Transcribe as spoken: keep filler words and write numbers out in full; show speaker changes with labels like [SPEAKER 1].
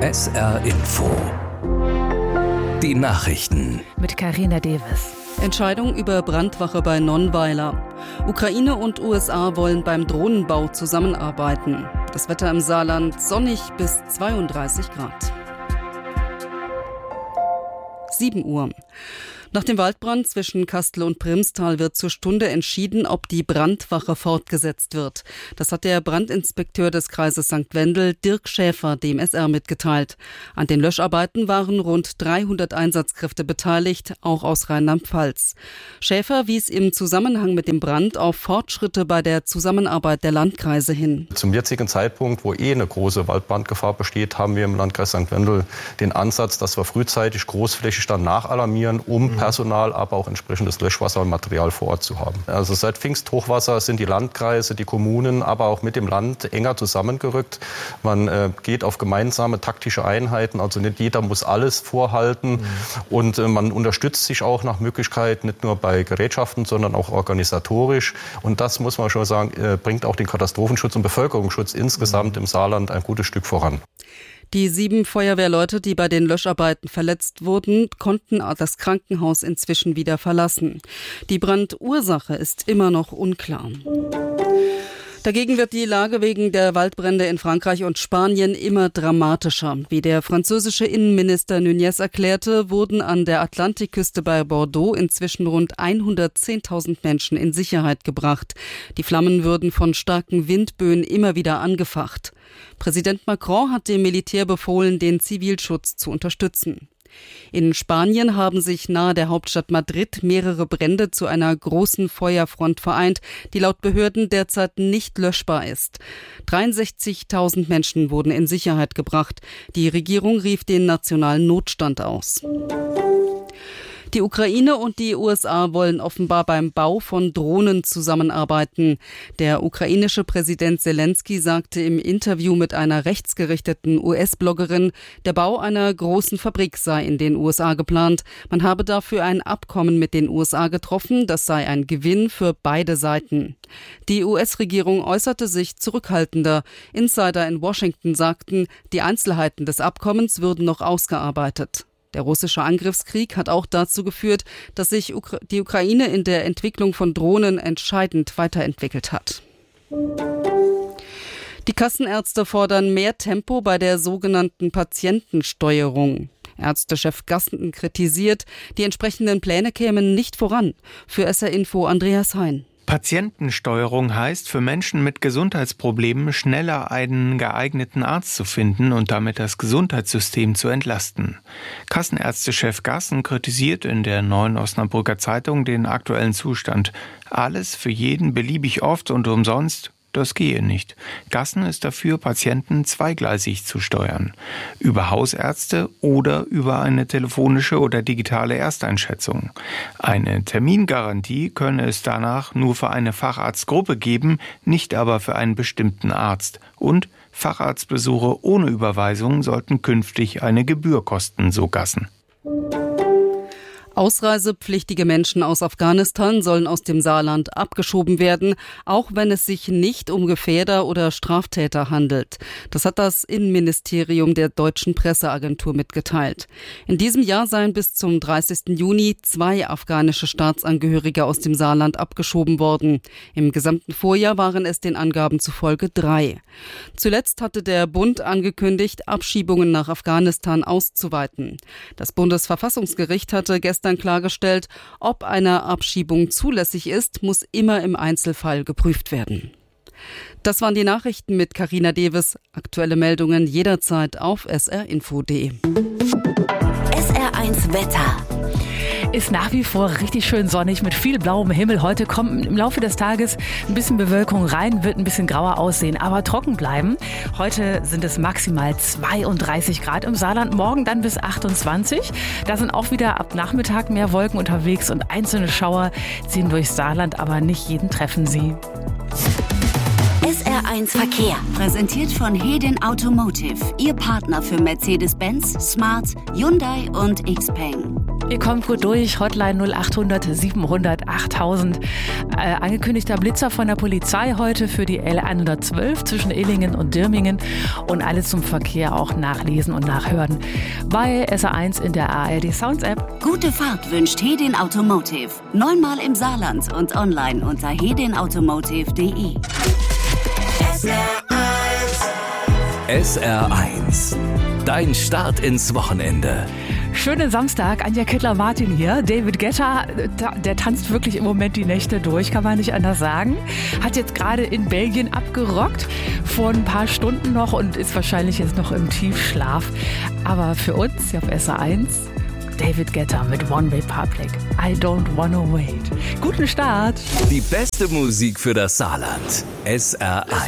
[SPEAKER 1] S R Info. Die Nachrichten.
[SPEAKER 2] Mit Carina Davis.
[SPEAKER 3] Entscheidung über Brandwache bei Nonnweiler. Ukraine und U S A wollen beim Drohnenbau zusammenarbeiten. Das Wetter im Saarland sonnig bis zweiunddreißig Grad. sieben Uhr. Nach dem Waldbrand zwischen Kastel und Primstal wird zur Stunde entschieden, ob die Brandwache fortgesetzt wird. Das hat der Brandinspekteur des Kreises Sankt Wendel, Dirk Schäfer, dem S R mitgeteilt. An den Löscharbeiten waren rund dreihundert Einsatzkräfte beteiligt, auch aus Rheinland-Pfalz. Schäfer wies im Zusammenhang mit dem Brand auf Fortschritte bei der Zusammenarbeit der Landkreise hin.
[SPEAKER 4] Zum jetzigen Zeitpunkt, wo eh eine große Waldbrandgefahr besteht, haben wir im Landkreis Sankt Wendel den Ansatz, dass wir frühzeitig großflächig dann nachalarmieren, um mhm. Personal, aber auch entsprechendes Löschwasser und Material vor Ort zu haben. Also seit Pfingsthochwasser sind die Landkreise, die Kommunen, aber auch mit dem Land enger zusammengerückt. Man äh, geht auf gemeinsame taktische Einheiten, also nicht jeder muss alles vorhalten. Mhm. Und äh, man unterstützt sich auch nach Möglichkeit, nicht nur bei Gerätschaften, sondern auch organisatorisch. Und das, muss man schon sagen, äh, bringt auch den Katastrophenschutz und Bevölkerungsschutz insgesamt mhm. im Saarland ein gutes Stück voran.
[SPEAKER 3] Die sieben Feuerwehrleute, die bei den Löscharbeiten verletzt wurden, konnten das Krankenhaus inzwischen wieder verlassen. Die Brandursache ist immer noch unklar. Dagegen wird die Lage wegen der Waldbrände in Frankreich und Spanien immer dramatischer. Wie der französische Innenminister Nunez erklärte, wurden an der Atlantikküste bei Bordeaux inzwischen rund hundertzehntausend Menschen in Sicherheit gebracht. Die Flammen würden von starken Windböen immer wieder angefacht. Präsident Macron hat dem Militär befohlen, den Zivilschutz zu unterstützen. In Spanien haben sich nahe der Hauptstadt Madrid mehrere Brände zu einer großen Feuerfront vereint, die laut Behörden derzeit nicht löschbar ist. dreiundsechzigtausend Menschen wurden in Sicherheit gebracht. Die Regierung rief den nationalen Notstand aus. Die Ukraine und die U S A wollen offenbar beim Bau von Drohnen zusammenarbeiten. Der ukrainische Präsident Zelensky sagte im Interview mit einer rechtsgerichteten U S-Bloggerin, der Bau einer großen Fabrik sei in den U S A geplant. Man habe dafür ein Abkommen mit den U S A getroffen, das sei ein Gewinn für beide Seiten. Die U S-Regierung äußerte sich zurückhaltender. Insider in Washington sagten, die Einzelheiten des Abkommens würden noch ausgearbeitet. Der russische Angriffskrieg hat auch dazu geführt, dass sich die Ukraine in der Entwicklung von Drohnen entscheidend weiterentwickelt hat. Die Kassenärzte fordern mehr Tempo bei der sogenannten Patientensteuerung. Ärztechef Gassen kritisiert, die entsprechenden Pläne kämen nicht voran. Für S R Info Andreas Hein.
[SPEAKER 5] Patientensteuerung heißt, für Menschen mit Gesundheitsproblemen schneller einen geeigneten Arzt zu finden und damit das Gesundheitssystem zu entlasten. Kassenärztechef Gassen kritisiert in der Neuen Osnabrücker Zeitung den aktuellen Zustand. Alles für jeden beliebig oft und umsonst? Das gehe nicht. Gassen ist dafür, Patienten zweigleisig zu steuern. Über Hausärzte oder über eine telefonische oder digitale Ersteinschätzung. Eine Termingarantie könne es danach nur für eine Facharztgruppe geben, nicht aber für einen bestimmten Arzt. Und Facharztbesuche ohne Überweisung sollten künftig eine Gebühr kosten, so Gassen.
[SPEAKER 3] Ausreisepflichtige Menschen aus Afghanistan sollen aus dem Saarland abgeschoben werden, auch wenn es sich nicht um Gefährder oder Straftäter handelt. Das hat das Innenministerium der Deutschen Presseagentur mitgeteilt. In diesem Jahr seien bis zum dreißigsten Juni zwei afghanische Staatsangehörige aus dem Saarland abgeschoben worden. Im gesamten Vorjahr waren es den Angaben zufolge drei. Zuletzt hatte der Bund angekündigt, Abschiebungen nach Afghanistan auszuweiten. Das Bundesverfassungsgericht hatte gestern klargestellt, ob eine Abschiebung zulässig ist, muss immer im Einzelfall geprüft werden. Das waren die Nachrichten mit Carina Davis. Aktuelle Meldungen jederzeit auf s r info punkt d e.
[SPEAKER 2] S R eins Wetter. Ist nach wie vor richtig schön sonnig mit viel blauem Himmel. Heute kommt im Laufe des Tages ein bisschen Bewölkung rein, wird ein bisschen grauer aussehen, aber trocken bleiben. Heute sind es maximal zweiunddreißig Grad im Saarland, morgen dann bis achtundzwanzig. Da sind auch wieder ab Nachmittag mehr Wolken unterwegs und einzelne Schauer ziehen durchs Saarland, aber nicht jeden treffen sie.
[SPEAKER 6] S R eins Verkehr, präsentiert von Hedin Automotive, Ihr Partner für Mercedes-Benz, Smart, Hyundai und Xpeng.
[SPEAKER 2] Ihr kommt gut durch, Hotline null acht hundert siebenhundert achttausend. Äh, angekündigter Blitzer von der Polizei heute für die L hundertzwölf zwischen Illingen und Dirmingen und alles zum Verkehr auch nachlesen und nachhören bei S R eins in der A R D Sounds App.
[SPEAKER 6] Gute Fahrt wünscht Hedin Automotive. Neunmal im Saarland und online unter hedin automotive punkt de.
[SPEAKER 1] S R eins. Dein Start ins Wochenende.
[SPEAKER 2] Schönen Samstag, Anja Kittler-Martin hier. David Guetta, der tanzt wirklich im Moment die Nächte durch, kann man nicht anders sagen. Hat jetzt gerade in Belgien abgerockt, vor ein paar Stunden noch und ist wahrscheinlich jetzt noch im Tiefschlaf. Aber für uns hier auf S R eins, David Guetta mit One Way Public. I don't wanna wait. Guten Start.
[SPEAKER 1] Die beste Musik für das Saarland. S R eins.